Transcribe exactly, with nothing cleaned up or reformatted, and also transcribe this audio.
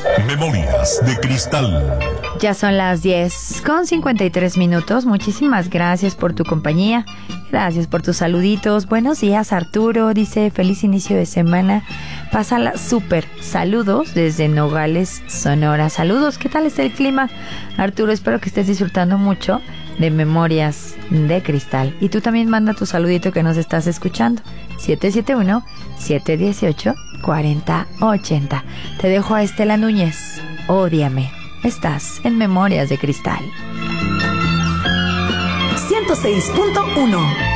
Memorias de Cristal. Ya son las diez con cincuenta y tres minutos. Muchísimas gracias por tu compañía. Gracias por tus saluditos. Buenos días, Arturo. Dice, feliz inicio de semana. Pásala súper. Saludos desde Nogales, Sonora. Saludos. ¿Qué tal está el clima? Arturo, espero que estés disfrutando mucho de Memorias de Cristal. Y tú también manda tu saludito que nos estás escuchando. siete siete uno, siete uno ocho, cuatro cero ocho cero. Te dejo a Estela Núñez. Ódiame. Estás en Memorias de Cristal. ciento seis punto uno